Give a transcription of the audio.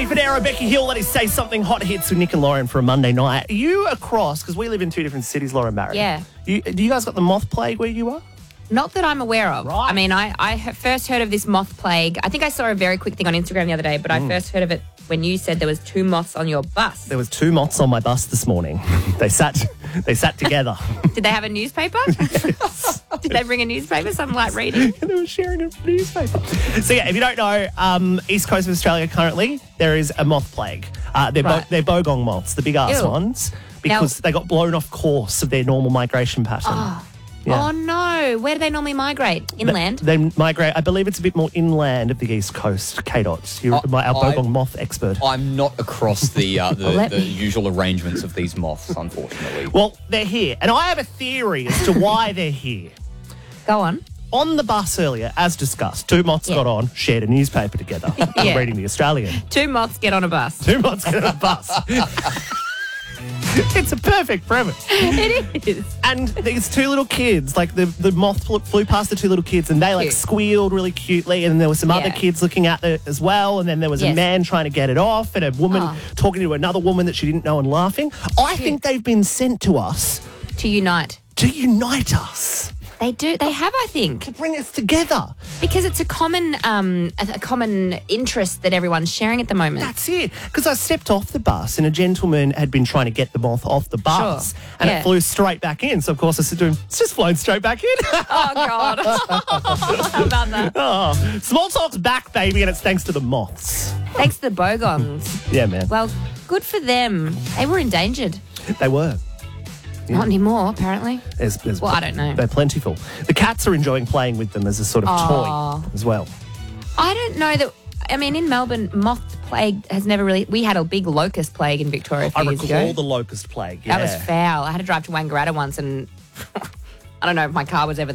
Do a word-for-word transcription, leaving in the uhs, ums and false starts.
Ray Federo, Becky Hill, let us say something hot hits with Nick and Lauren for a Monday night. Are you across, because we live in two different cities, Lauren Barry? Yeah. You, do you guys got the moth plague where you are? Not that I'm aware of. Right. I mean, I, I he- first heard of this moth plague. I think I saw a very quick thing on Instagram the other day, but Mm. I first heard of it when you said there was two moths on your bus. There was two moths on my bus this morning. they sat they sat together. Did they have a newspaper? Did they bring a newspaper? Something like reading? And they were sharing a newspaper. So yeah, if you don't know, um, east coast of Australia currently, there is a moth plague. Uh, they're, Right. bo- they're bogong moths, the big ass Ew. ones, because they got blown off course of their normal migration pattern. Oh. Yeah. Oh, no. Where do they normally migrate? Inland? They, they migrate, I believe it's a bit more inland of the east coast. K-Dots, you're Uh, my, our I- bogong moth expert. I'm not across the uh, the, Let the me- usual arrangements of these moths, unfortunately. Well, they're here, and I have a theory as to why they're here. Go on. On the bus earlier, as discussed, two moths Yeah. got on, shared a newspaper together. Yeah. We're reading The Australian. Two moths get on a bus. Two moths get on a bus. It's a perfect premise. It is. And these two little kids, like the, the moth flew, flew past the two little kids and they like Cute. squealed really cutely, and there were some other Yeah. kids looking at it as well, and then there was a Yes. man trying to get it off and a woman Oh. talking to another woman that she didn't know and laughing. I think they've been sent to us To unite. to unite us, They do. They have, I think. to bring us together. Because it's a common um, a, a common interest that everyone's sharing at the moment. That's it. Because I stepped off the bus and a gentleman had been trying to get the moth off the bus, Sure. and Yeah. it flew straight back in. So, of course, I said to him, it's just flown straight back in. Oh, God. How about that? Oh, small talk's back, baby, and it's thanks to the moths. Thanks to the bogons. Yeah, man. Well, good for them. They were endangered. They were. Not anymore, apparently. There's, there's, Well, I don't know. They're plentiful. The cats are enjoying playing with them as a sort of Aw. toy as well. I don't know that. I mean, in Melbourne, moth plague has never really. We had a big locust plague in Victoria a few I years recall ago. the locust plague. Yeah. That was foul. I had to drive to Wangaratta once, and I don't know if my car was ever